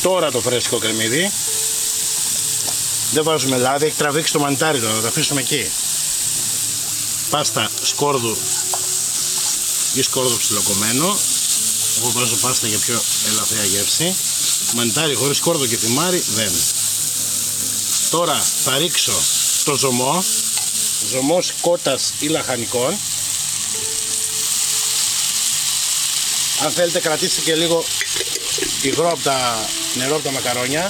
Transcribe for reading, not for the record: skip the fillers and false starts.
τώρα το φρέσκο κρεμμύδι. Δεν βάζουμε λάδι, έχει τραβήξει το μανιτάρι τώρα, θα το αφήσουμε εκεί. Πάστα σκόρδου ή σκόρδο ψιλοκομμένο. Εγώ βάζω πάστα για πιο ελαφριά γεύση. Μανιτάρι χωρίς σκόρδο και θυμάρι δεν. Τώρα θα ρίξω το ζωμό. Ζωμός κότας ή λαχανικών. Αν θέλετε κρατήστε και λίγο υγρό από νερό από τα μακαρόνια.